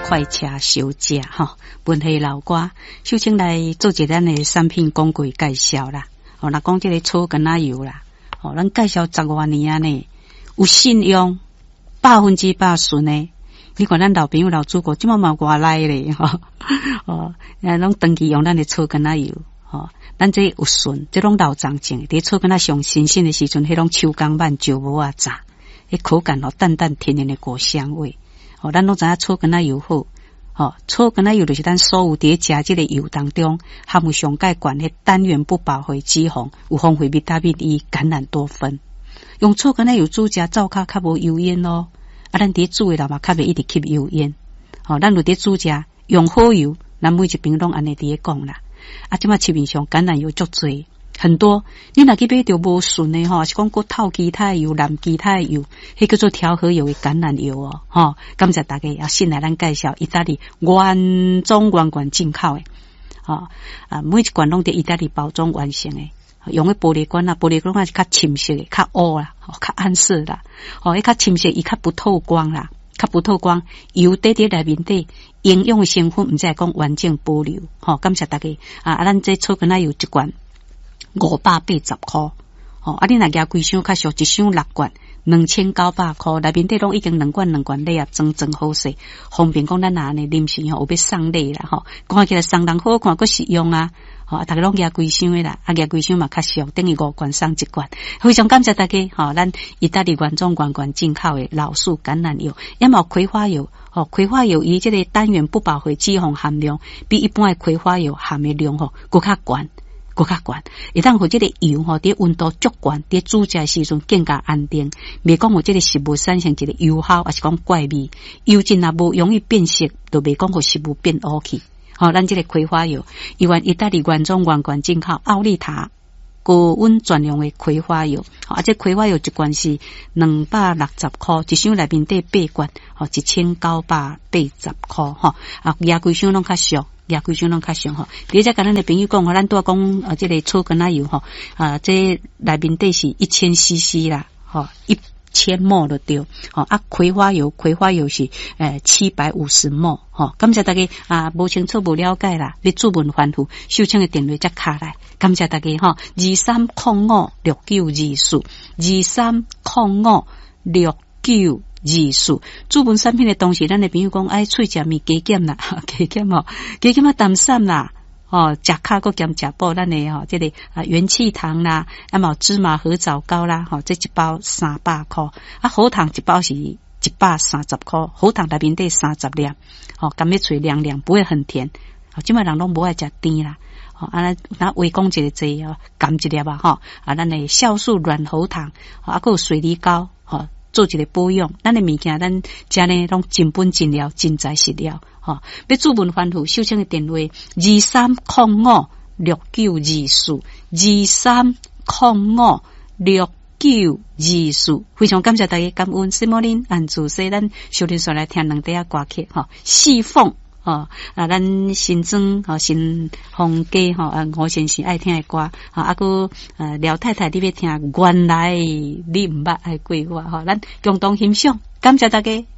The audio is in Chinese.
快车小姐哈，文系老歌，首先来做一咱的产品广告介绍啦。哦，那讲这个草根仔油啦，哦，咱介绍10多年啊呢，有信用，100%顺的。你看咱老朋友老祖国，即满嘛外来咧吼，哦，拢长期用咱的草根仔油，吼，咱这有顺，这拢老长种，伫草根仔上新鲜的时阵，迄种手工慢石磨啊炸，迄口感哦淡淡甜甜的果香味，哦，咱拢知影草根仔油好，哦，草根仔油就是咱所有伫食这个油当中含有上介悬的单元不饱和脂肪，有丰富维他命 E、橄榄多酚，用草根仔油煮食，灶骹较无油烟咯。啊，咱伫煮诶啦嘛，较袂一直吸油烟。吼、哦，咱有伫煮食用好油，咱每一边拢安尼伫咧讲啦。啊，即马市面上橄榄油足多，很多。你若去买着无顺诶吼，是讲搁透其他油、蓝其他油，迄叫做调和油诶橄榄油哦。吼，感谢大家也先来咱介绍意大利原装原罐进口诶。吼、啊，每一罐拢伫意大利包装完成诶。用的玻璃罐啊，玻璃罐是较深色的，较乌啦，较暗色啦，哦，迄较深色，伊较不透光啦，较不透光，油滴滴内面底，营养的成分毋知讲完整保留，吼、感谢大家啊！咱这草根仔油一罐580块，哦，啊，你若加规箱较俗，一箱6罐2900块，内面底拢已经2罐礼啊，装好势，方便讲咱安尼临时吼有要送礼啦，吼，看起来送人好看，佫实用啊。哦，大家拢加规箱的啦，加规箱嘛较俗，等于5罐送1罐，非常感谢大家。吼、咱意大利原装罐罐进口的老树橄榄油，也有葵花油。哦，葵花油伊这个单元不饱和脂肪含量比一般的葵花油含的量吼，更较悬。会当互这个油吼，伫温度足悬，伫煮食时阵更加安定，袂讲有这个食物产生一个油耗，还是讲怪味。油质若无容易变色，就袂讲互食物变乌去。好、咱这个葵花油，伊原意大利原装原罐进口奥利塔高温专用的葵花油，这葵花油一罐是260块，一箱内面底8罐，1980块哈。啊，亚规箱拢较俗，吼。你再甲咱的朋友讲，咱拄讲这个草根仔油吼，这内面底是1000 CC 啦，吼1000ml 就对，哦啊，葵花油是750ml，吼，感谢大家啊，无清楚无了解啦，你主文反复，收听的电话才卡来，感谢大家吼，23056924，23056924，主文产品的同时，咱的朋友讲，哎，喙食咪加减啦，加减啊淡散啦。哦，食卡个兼食补，咱的吼，这个元气糖啦，有芝麻合枣糕啦，吼，这一包300块，啊，好糖一包是130块，好糖内面底30粒，哦，甘要脆凉凉，不会很甜，哦，即卖人拢无爱食甜啦，哦，那微讲一个剂哦，甘一粒吧，吼，啊，咱的酵素软喉糖，啊，还有水梨膏，吼。做一个保养，咱的物件咱食呢拢真本真料真材实料，吼！要主文反复收听的电话23056924，23056924，非常感谢大家感恩，什么人按住说咱小林说来听两底下歌曲，吼，细凤。哦，咱新庄新丰街吴先生爱听的歌，啊个廖太太你要听，原来你毋捌爱过我，咱共同欣赏，感谢大家。